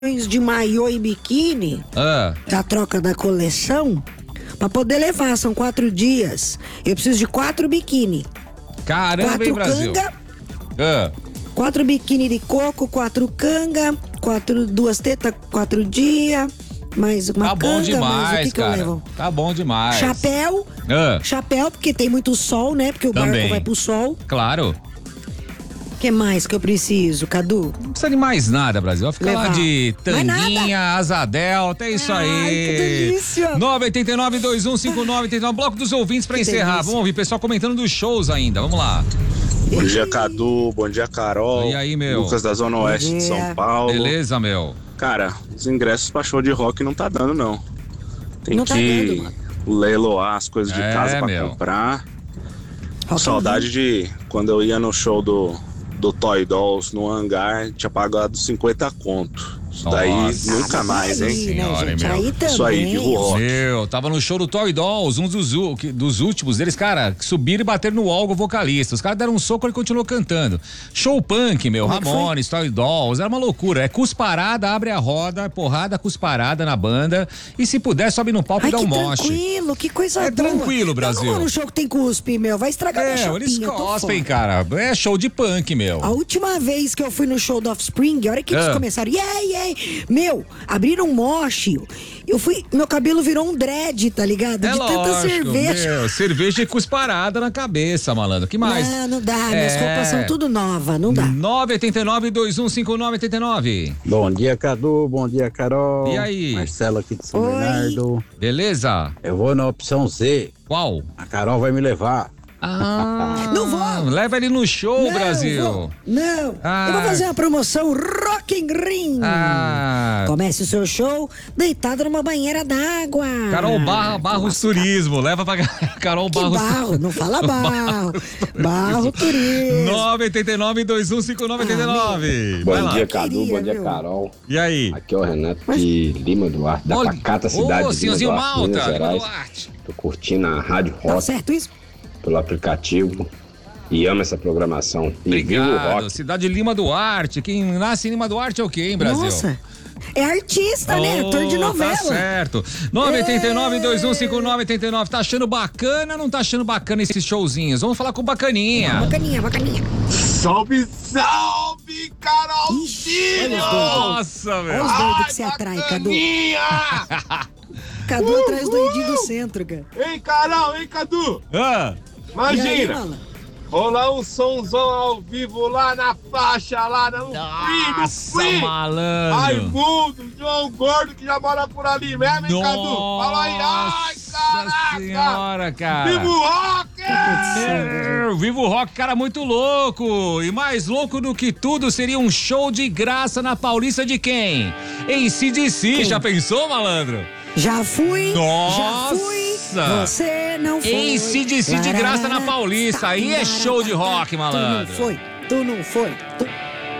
de maiô e biquíni da troca da coleção pra poder levar, são 4 dias. Eu preciso de 4 biquíni. Caramba, hein, Brasil? 4 biquíni de coco, 4 canga, 2 tetas, 4 dias, mais uma tá bom canga, demais, mais o que cara. eu levo? Tá bom demais. Chapéu, porque tem muito sol, né? Porque o barco vai pro sol. Claro. O que mais que eu preciso, Cadu? Não precisa de mais nada, Brasil. Vai ficar lá de tanguinha, asa delta, é isso aí. Que delícia. 989-2159-89, bloco dos ouvintes pra encerrar. Delícia. Vamos ouvir pessoal comentando dos shows ainda, vamos lá. Bom dia, Cadu. Bom dia, Carol. E aí, meu? Lucas da Zona Oeste de São Paulo. Beleza, meu? Cara, os ingressos pra show de rock não tá dando, não. Tem não que tá dando, leiloar as coisas de casa pra comprar. Saudade de quando eu ia no show do Toy Dolls no hangar, tinha pagado 50 conto. Isso daí nunca mais, hein? Senhora, gente, aí também. Isso aí, Vivo Rock. Meu, tava no show do Toy Dolls, um dos últimos deles, cara, subiram e bateram no wall o vocalista. Os caras deram um soco e ele continuou cantando. Show punk, meu, Ramones, Toy Dolls, era uma loucura. É cusparada, abre a roda, porrada, cusparada na banda. E se puder, sobe no palco e dá um moche. Tranquilo, que coisa boa. É tranquilo, Brasil. Eu não vou no show que tem cuspe, meu, vai estragar minha chapinha. Eles cospem, cara. É show de punk, meu. A última vez que eu fui no show do Offspring, a hora que eles começaram, meu, abriram um moche, meu cabelo virou um dread, tá ligado? De tanta cerveja. Meu, cerveja e cusparada na cabeça, malandro. Que mais? Não dá, minhas roupas são tudo nova, não dá. 989-2159-89. Bom dia, Cadu, bom dia, Carol. E aí? Marcelo aqui de São Bernardo. Beleza? Eu vou na opção Z. Qual? A Carol vai me levar. Não vou. Leva ele no show, Brasil. Eu vou fazer uma promoção Rock in Ring. Comece o seu show deitado numa banheira d'água. Carol Barros Turismo. Leva pra Carol Barros. Barro, não fala barro. Barro Turismo. 989-2159-89. Bom dia, Cadu. Bom dia, Carol. E aí? Aqui é o Renato de Lima Duarte, da pacata cidade de Lima Duarte, Minas Gerais. Tô curtindo a Rádio Rock. Tá certo isso? Pelo aplicativo e amo essa programação. Obrigado. Cidade de Lima Duarte. Quem nasce em Lima Duarte é o quê, hein, Brasil? Nossa, é artista, né? Ator de novela. Tá certo. 989-2159-89. Tá achando bacana ou não tá achando bacana esses showzinhos? Vamos falar com o Bacaninha. Bacaninha. Salve, salve, Carolzinho! Nossa, velho. Olha os doidos que você atrai, Cadu. Cadu atrás do Edinho do centro, cara. Ei, Carol, ei, Cadu! Imagina! Rolar um somzão ao vivo lá na faixa, lá no Nossa, malandro! Raimundo, João Gordo, que já mora por ali mesmo, hein, Cadu? Fala aí, ai, caraca! Senhora, cara! Vivo Rock! Vivo Rock, cara, muito louco! E mais louco do que tudo seria um show de graça na Paulista de quem? AC/DC, já pensou, malandro? Já fui, Nossa. já fui, você não foi. AC/DC de graça na Paulista, aí é show de rock, malandro. Tu não foi.